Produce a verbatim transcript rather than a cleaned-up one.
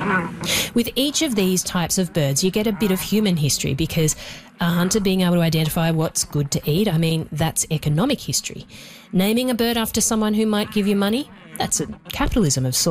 With each of these types of birds, you get a bit of human history because a hunter being able to identify what's good to eat, I mean, that's economic history. Naming a bird after someone who might give you money, that's a capitalism of sorts.